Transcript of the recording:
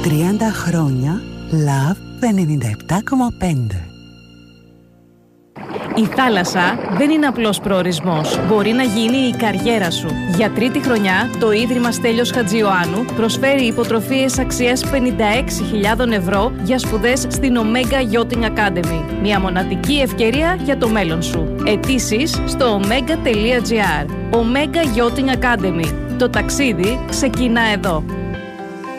30 χρόνια Love 97,5. Η θάλασσα δεν είναι απλός προορισμός. Μπορεί να γίνει η καριέρα σου. Για τρίτη χρονιά, το Ίδρυμα Στέλιος Χατζιωάννου προσφέρει υποτροφίες αξίας 56.000 ευρώ για σπουδές στην Omega Yachting Academy. Μια μοναδική ευκαιρία για το μέλλον σου. Αιτήσεις στο omega.gr. Omega Yachting Academy. Το ταξίδι ξεκινά εδώ.